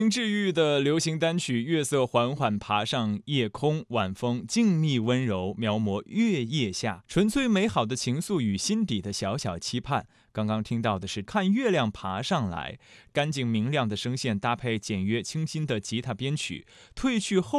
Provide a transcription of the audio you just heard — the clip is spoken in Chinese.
治愈的流行单曲，月色缓缓爬上夜空，晚风静谧温柔，描摹月夜下纯粹美好的情愫与心底的小小期盼。刚刚听到的是看月亮爬上来，干净明亮的声线搭配简约清新的吉他编曲，褪去后